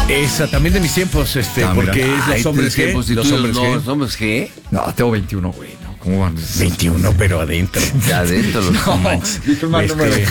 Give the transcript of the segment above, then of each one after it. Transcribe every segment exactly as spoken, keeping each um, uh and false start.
Esa también de mis tiempos, este, Ah, porque mira. es Ay, los hombres ¿qué? G. Pues si Los tú- hombres no, G. los hombres G. No, tengo veintiuno, güey. No, ¿cómo van? veintiuno, pero adentro. De adentro los No, manches. Dije mal Este, número.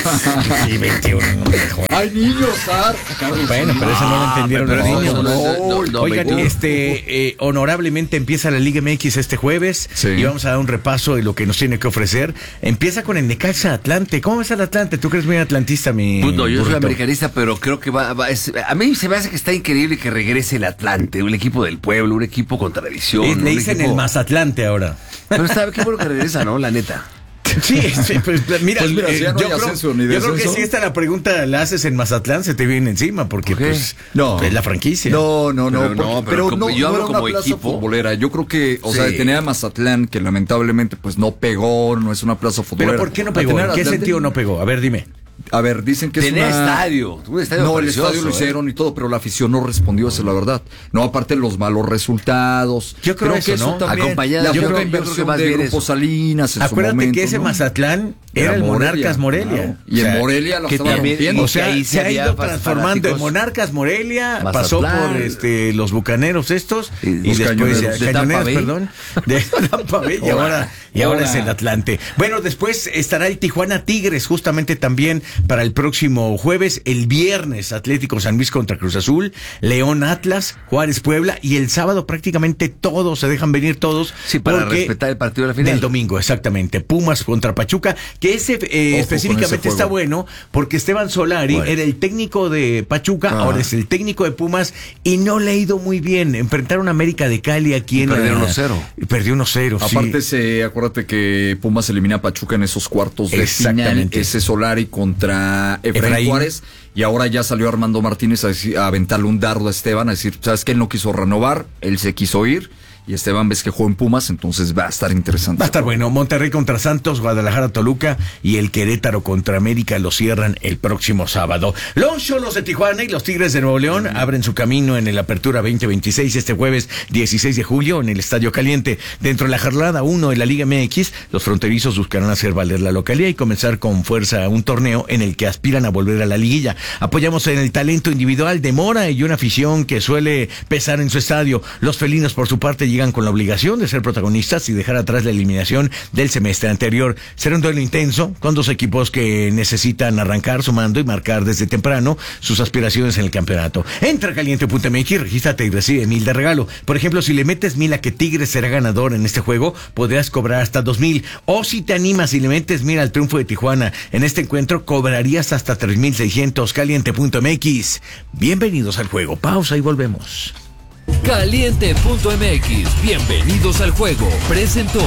sí, veintiuno, no me jodas. ¡Ay, niños, Sar! Bueno, pero eso no lo entendieron pero los eso- niños. eso no es- no, no, Oigan, veintiuno. este, eh, honorablemente empieza la Liga M X este jueves Sí. y vamos a dar un repaso de lo que nos tiene que ofrecer. Empieza con el Necaxa Atlante. ¿Cómo ves al Atlante? ¿Tú crees muy atlantista, mi Pues no, yo soy burrito? americanista, pero creo que va, va- es- a mí se me hace que está increíble que regrese el Atlante, un equipo del pueblo, un equipo con tradición. Eh, un le dicen equipo- el Mazatlante ahora. Pero está, qué bueno que regresa, ¿no? La neta. Sí, sí, pues mira, Pues mira, eh, si ya no yo, hay creo, ascenso ni yo creo que descenso. si esta la pregunta la haces en Mazatlán, se te viene encima, porque ¿Por qué? pues No. es la franquicia. No, no, no. Pero no, porque- pero pero como- no, yo no hablo era una como plaza equipo. futbolera. Yo creo que, o sea, Sí. de tener a Mazatlán, que lamentablemente pues no pegó, no es una plaza futbolera. ¿Pero por qué no A pegó? tener ¿En a qué Atlante- sentido no pegó? A ver, dime. A ver, dicen que es Tenía una... estadio, un estadio No, el precioso, estadio lo ¿eh? hicieron y todo, pero la afición no respondió, esa es la verdad. No, aparte los malos resultados. Yo creo eso, ¿no? también, Acompañada, la yo poca creo- yo creo que inversión más de bien Grupo eso. Salinas en su Acuérdate momento, que ese ¿no? Mazatlán era, el Monarcas Morelia. claro. Y en Morelia la que estaban también- rompiendo. O sea, Que ahí se sí ha había ido fa- transformando en fanáticos. Monarcas Morelia, Mazatlán. pasó por este los bucaneros estos Y y, los después cañoneros. ya- De Tampa cañoneros, Bay. perdón, de Tampa Bay y ahora y ahora Hola. es el Atlante. Bueno, después estará el Tijuana Tigres justamente también para el próximo jueves, el viernes Atlético San Luis contra Cruz Azul, León Atlas, Juárez Puebla y el sábado prácticamente todos se dejan venir todos Sí, para porque- respetar el partido de la final. del domingo, exactamente. Pumas contra Pachuca, que ese eh, Ojo con específicamente ese está juego. bueno porque Esteban Solari Bueno. era el técnico de Pachuca, Ah. ahora es el técnico de Pumas y no le ha ido muy bien. Enfrentaron a América de Cali aquí Y en perdieron la- uno cero. y Perdió uno cero, sí. Aparte, se, acuérdate que Pumas elimina a Pachuca en esos cuartos de final. Exactamente. Ese Solari contra Efraín, Efraín. Juárez. Y ahora ya salió Armando Martínez a, decir- a aventarle un dardo a Esteban, a decir, ¿sabes qué? Él no quiso renovar, él se quiso ir. Y Esteban ves que jugó en Pumas, entonces va a estar interesante. Va a estar bueno. Monterrey contra Santos, Guadalajara, Toluca y el Querétaro contra América lo cierran el próximo sábado. Los Xolos de Tijuana y los Tigres de Nuevo León abren su camino en el Apertura veinte veintiséis este jueves dieciséis de julio en el Estadio Caliente. Dentro de la jornada uno de la Liga M X, los fronterizos buscarán hacer valer la localidad y comenzar con fuerza un torneo en el que aspiran a volver a la liguilla. Apoyamos en el talento individual de Mora y una afición que suele pesar en su estadio. Los felinos, por su parte, llegan con la obligación de ser protagonistas y dejar atrás la eliminación del semestre anterior. Será un duelo intenso con dos equipos que necesitan arrancar sumando y marcar desde temprano sus aspiraciones en el campeonato. Entra a caliente punto m x, regístrate y recibe mil de regalo. Por ejemplo, si le metes mil a que Tigres será ganador en este juego, podrás cobrar hasta dos mil. O si te animas y le metes mil al triunfo de Tijuana en este encuentro, cobrarías hasta tres mil seiscientos. caliente punto m x. Bienvenidos al juego. Pausa y volvemos. Caliente punto m x, bienvenidos al juego, presentó.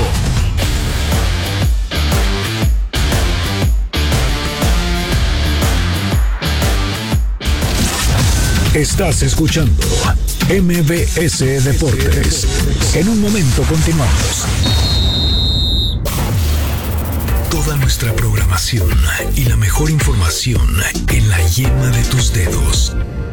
Estás escuchando M B S Deportes. En un momento continuamos. Toda nuestra programación y la mejor información en la yema de tus dedos.